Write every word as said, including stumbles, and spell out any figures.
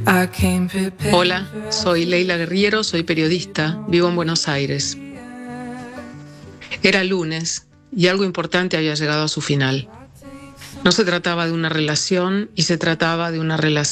Hola, soy Leila Guerriero, soy periodista, vivo en Buenos Aires. Era lunes y algo importante había llegado a su final. No se trataba de una relación y se trataba de una relación